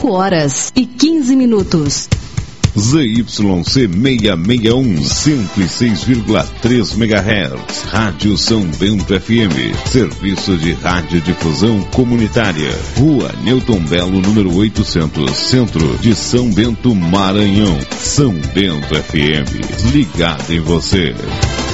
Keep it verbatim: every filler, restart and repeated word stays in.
cinco horas e quinze minutos. Z Y C seiscentos e sessenta e um, cento e seis vírgula três megahertz, Rádio São Bento F M, Serviço de Radiodifusão Comunitária, Rua Newton Belo, número oitocentos, Centro de São Bento, Maranhão. São Bento F M, ligado em você.